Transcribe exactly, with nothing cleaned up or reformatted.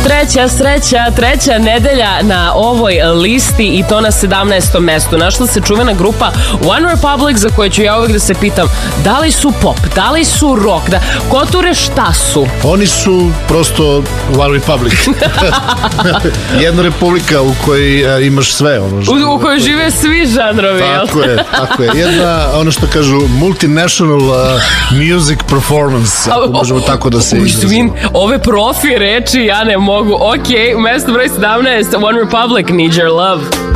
treća sreća, treća nedelja na ovoj listi i to na sedamnaestom mestu. Našla se čuvena grupa One Republic, za koje ću ja uvijek da se pitam da li su pop, da li su rock, da, koture šta su? Oni su prosto One Republic. Jedna republika u kojoj imaš sve. Ono, u, u kojoj žive svi žanrovi. Tako je, tako je. Jedna, ono što kažu, multinational uh, music performance, ako možemo tako da se izrazimo. Ove profi reči ja ne mogu. Ok, mesto broj sedamnaest, One Republic, Need Your Love.